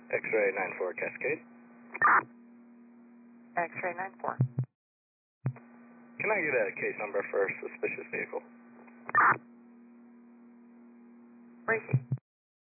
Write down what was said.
X-ray 94 Cascade. X-ray 94. Can I get a case number for a suspicious vehicle? Racing.